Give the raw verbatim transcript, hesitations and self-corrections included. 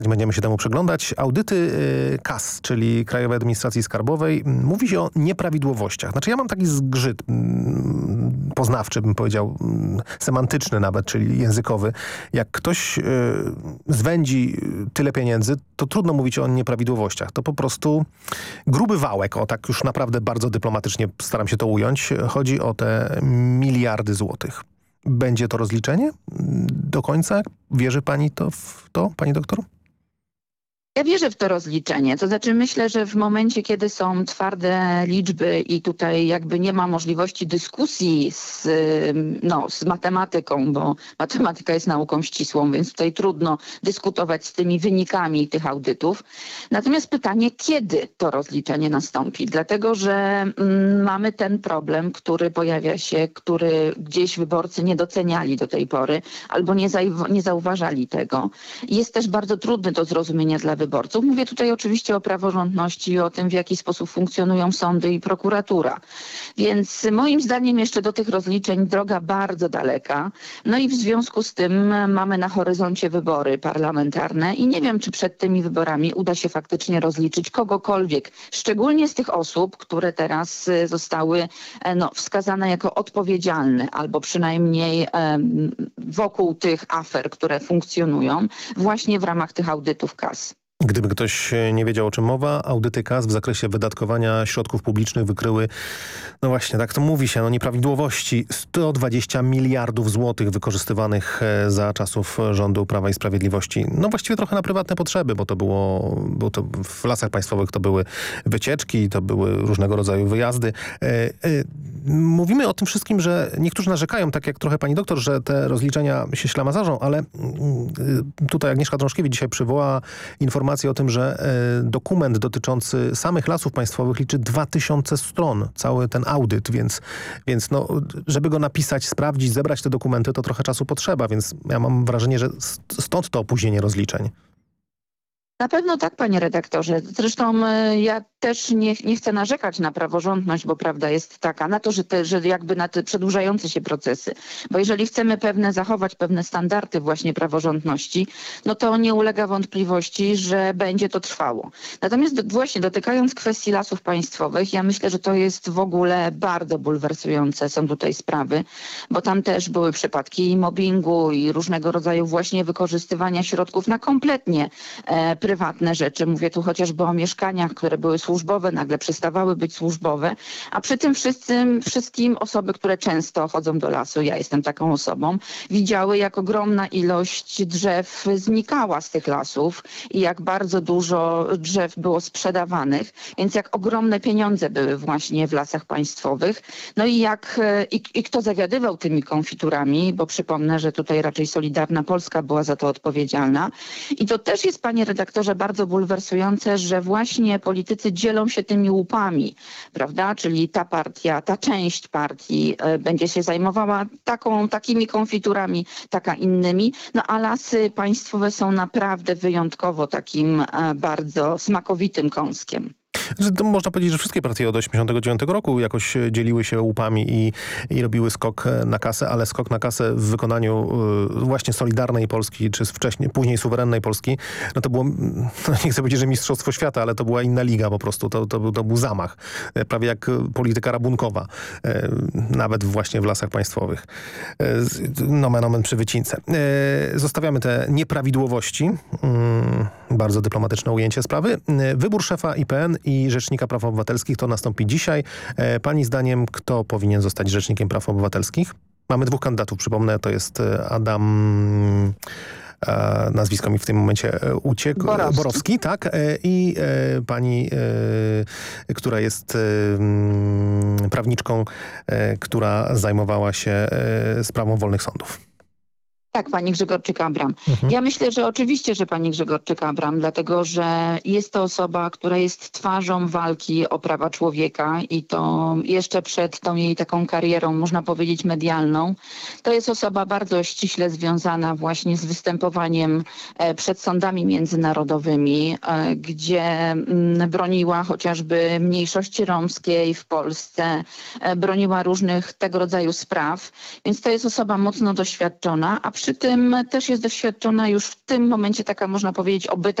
Będziemy się temu przyglądać. Audyty K A S, czyli Krajowej Administracji Skarbowej, mówi się o nieprawidłowościach. Znaczy ja mam taki zgrzyt poznawczy, bym powiedział, semantyczny nawet, czyli językowy. Jak ktoś zwędzi tyle pieniędzy, to trudno mówić o nieprawidłowościach. To po prostu gruby wałek, o tak już naprawdę bardzo dyplomatycznie staram się to ująć. Chodzi o te miliardy złotych. Będzie to rozliczenie do końca? Wierzy pani to w to, pani doktor? Ja wierzę w to rozliczenie. To znaczy myślę, że w momencie, kiedy są twarde liczby i tutaj jakby nie ma możliwości dyskusji z, no, z matematyką, bo matematyka jest nauką ścisłą, więc tutaj trudno dyskutować z tymi wynikami tych audytów. Natomiast pytanie, kiedy to rozliczenie nastąpi? Dlatego, że mm, mamy ten problem, który pojawia się, który gdzieś wyborcy nie doceniali do tej pory albo nie, zau- nie zauważali tego. Jest też bardzo trudne do zrozumienia dla wyborców. Mówię tutaj oczywiście o praworządności i o tym, w jaki sposób funkcjonują sądy i prokuratura. Więc moim zdaniem jeszcze do tych rozliczeń droga bardzo daleka. No i w związku z tym mamy na horyzoncie wybory parlamentarne i nie wiem, czy przed tymi wyborami uda się faktycznie rozliczyć kogokolwiek, szczególnie z tych osób, które teraz zostały no, wskazane jako odpowiedzialne albo przynajmniej um, wokół tych afer, które funkcjonują właśnie w ramach tych audytów K A S. Gdyby ktoś nie wiedział, o czym mowa, audyty K A S w zakresie wydatkowania środków publicznych wykryły, no właśnie, tak to mówi się, no nieprawidłowości. sto dwadzieścia miliardów złotych wykorzystywanych za czasów rządu Prawa i Sprawiedliwości. No właściwie trochę na prywatne potrzeby, bo to było, bo to w Lasach Państwowych to były wycieczki, to były różnego rodzaju wyjazdy. Mówimy o tym wszystkim, że niektórzy narzekają, tak jak trochę pani doktor, że te rozliczenia się ślamazarzą, ale tutaj Agnieszka Drążkiewicz dzisiaj przywołała informację o tym, że dokument dotyczący samych Lasów Państwowych liczy dwa tysiące stron, cały ten audyt, więc, więc no, żeby go napisać, sprawdzić, zebrać te dokumenty, to trochę czasu potrzeba, więc ja mam wrażenie, że stąd to opóźnienie rozliczeń. Na pewno tak, panie redaktorze. Zresztą ja też nie, nie chcę narzekać na praworządność, bo prawda jest taka, na to, że, te, że jakby na te przedłużające się procesy. Bo jeżeli chcemy pewne zachować pewne standardy właśnie praworządności, no to nie ulega wątpliwości, że będzie to trwało. Natomiast do, właśnie dotykając kwestii Lasów Państwowych, ja myślę, że to jest w ogóle bardzo bulwersujące są tutaj sprawy, bo tam też były przypadki i mobbingu i różnego rodzaju właśnie wykorzystywania środków na kompletnie e, prywatne rzeczy. Mówię tu chociażby o mieszkaniach, które były służbowe, nagle przestawały być służbowe, a przy tym wszystkim, wszystkim osoby, które często chodzą do lasu, ja jestem taką osobą, widziały, jak ogromna ilość drzew znikała z tych lasów i jak bardzo dużo drzew było sprzedawanych, więc jak ogromne pieniądze były właśnie w Lasach Państwowych. No i jak i, i kto zawiadywał tymi konfiturami, bo przypomnę, że tutaj raczej Solidarna Polska była za to odpowiedzialna. I to też jest, panie redaktorze, bardzo bulwersujące, że właśnie politycy dzielą się tymi łupami, prawda? Czyli ta partia, ta część partii y, będzie się zajmowała taką, takimi konfiturami, taka innymi. No a Lasy Państwowe są naprawdę wyjątkowo takim y, bardzo smakowitym kąskiem. To można powiedzieć, że wszystkie partie od osiemdziesiątego dziewiątego roku jakoś dzieliły się łupami i, i robiły skok na kasę, ale skok na kasę w wykonaniu y, właśnie Solidarnej Polski, czy wcześniej, później Suwerennej Polski, no to było, no nie chcę powiedzieć, że mistrzostwo świata, ale to była inna liga po prostu. To, to, był, to był zamach. Prawie jak polityka rabunkowa. Y, nawet właśnie w Lasach Państwowych. Y, nomen omen przy wycince. Y, zostawiamy te nieprawidłowości. Y, bardzo dyplomatyczne ujęcie sprawy. Y, wybór szefa I P N i Rzecznika Praw Obywatelskich to nastąpi dzisiaj. Pani zdaniem, kto powinien zostać Rzecznikiem Praw Obywatelskich? Mamy dwóch kandydatów, przypomnę, to jest Adam... nazwisko mi w tym momencie uciekł. Borowski. Borowski, tak. I e, pani, e, która jest e, prawniczką, e, która zajmowała się e, sprawą wolnych sądów. Tak, pani Grzegorczyk-Abram. Mhm. Ja myślę, że oczywiście, że pani Grzegorczyk-Abram, dlatego że jest to osoba, która jest twarzą walki o prawa człowieka i to jeszcze przed tą jej taką karierą, można powiedzieć, medialną. To jest osoba bardzo ściśle związana właśnie z występowaniem przed sądami międzynarodowymi, gdzie broniła chociażby mniejszości romskiej w Polsce, broniła różnych tego rodzaju spraw, więc to jest osoba mocno doświadczona, a przy tym też jest doświadczona już w tym momencie taka, można powiedzieć, obyta